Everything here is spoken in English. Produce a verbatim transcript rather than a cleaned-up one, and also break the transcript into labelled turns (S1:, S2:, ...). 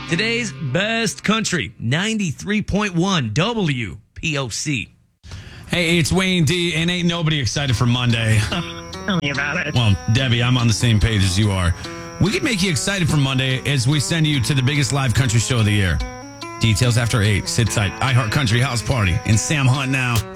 S1: Today's best country, ninety-three point one W P O C.
S2: Hey, it's Wayne D, and ain't nobody excited for Monday.
S3: Tell me about it.
S2: Well, Debbie, I'm on the same page as you are. We can make you excited for Monday as we send you to the biggest live country show of the year. Details after eight. Sit tight. iHeart Country House Party and Sam Hunt now.